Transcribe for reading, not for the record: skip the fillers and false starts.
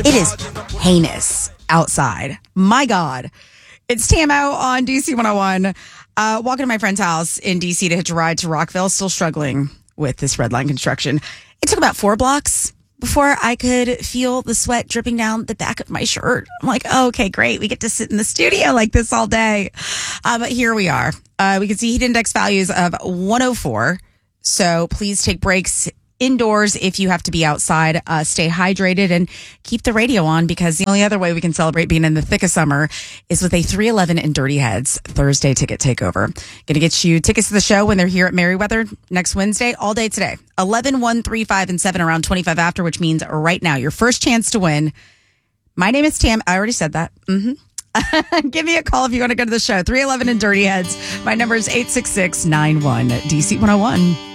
It is heinous outside. My God. It's Tamo on DC 101. Walking to my friend's house in DC to hitch a ride to Rockville. Still struggling with this red line construction. It took about 4 blocks before I could feel the sweat dripping down the back of my shirt. I'm like, oh, okay, great. We get to sit in the studio like this all day. But here we are. We can see heat index values of 104. So please take breaks indoors if you have to be outside. Stay hydrated and keep the radio on, because the only other way we can celebrate being in the thick of summer is with a 311 and Dirty Heads Thursday ticket takeover. Going to get you tickets to the show when they're here at Merriweather next Wednesday, all day today. 11, 1, 3, 5, and 7, around 25 after, which means right now, your first chance to win. My name is Tam. I already said that. Give me a call if you want to go to the show. 311 and Dirty Heads. My number is 866-91 DC 101.